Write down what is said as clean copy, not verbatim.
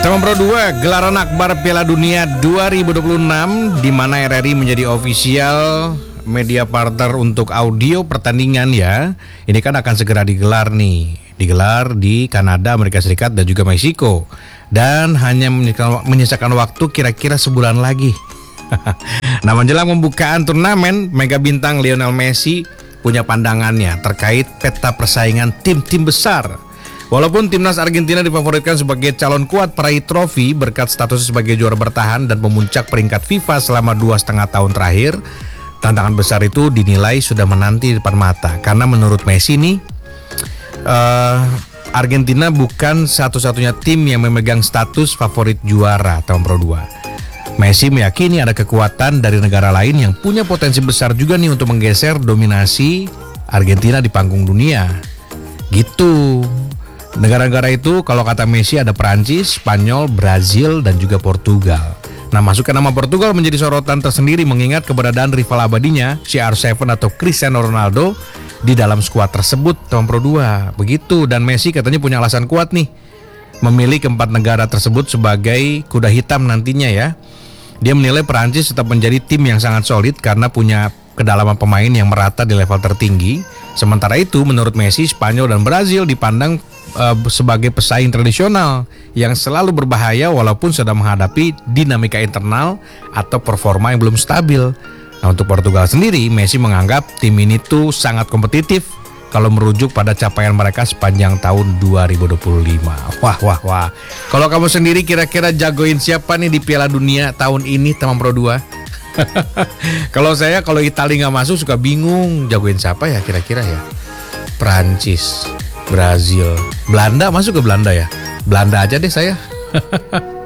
Teman Pro 2, gelaran akbar Piala Dunia 2026 di mana RRI menjadi official media partner untuk audio pertandingan ya. Ini kan akan segera digelar nih. Digelar di Kanada, Amerika Serikat dan juga Meksiko. Dan hanya menyisakan waktu kira-kira sebulan lagi. Nah, menjelang pembukaan turnamen, mega bintang Lionel Messi punya pandangannya terkait peta persaingan tim-tim besar. Walaupun timnas Argentina difavoritkan sebagai calon kuat peraih trofi berkat status sebagai juara bertahan dan pemuncak peringkat FIFA selama 2,5 tahun terakhir, tantangan besar itu dinilai sudah menanti di depan mata. Karena menurut Messi nih, Argentina bukan satu-satunya tim yang memegang status favorit juara tahun Pro 2. Messi meyakini ada kekuatan dari negara lain yang punya potensi besar juga nih untuk menggeser dominasi Argentina di panggung dunia. Gitu. Negara-negara itu kalau kata Messi ada Perancis, Spanyol, Brazil, dan juga Portugal. Nah, masukkan nama Portugal menjadi sorotan tersendiri mengingat keberadaan rival abadinya CR7 atau Cristiano Ronaldo di dalam skuad tersebut tahun Pro 2. Begitu, dan Messi katanya punya alasan kuat nih memilih keempat negara tersebut sebagai kuda hitam nantinya ya. Dia menilai Perancis tetap menjadi tim yang sangat solid karena punya kedalaman pemain yang merata di level tertinggi. Sementara itu menurut Messi, Spanyol dan Brazil dipandang sebagai pesaing tradisional yang selalu berbahaya walaupun sedang menghadapi dinamika internal atau performa yang belum stabil. Nah, untuk Portugal sendiri, Messi menganggap tim ini tuh sangat kompetitif kalau merujuk pada capaian mereka sepanjang tahun 2025. Wah. Kalau kamu sendiri kira-kira jagoin siapa nih di Piala Dunia tahun ini, teman Pro 2? Kalau saya, kalau Italia nggak masuk suka bingung jagoin siapa ya kira-kira ya. Prancis, Brazil, Belanda masuk ke Belanda ya. Belanda aja deh saya.